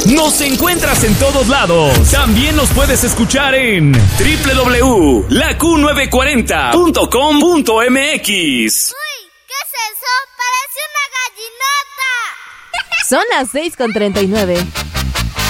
Nos encuentras en todos lados. También nos puedes escuchar en www.laq940.com.mx. Uy, ¿qué es eso? Parece una gallinota. Son las 6:39.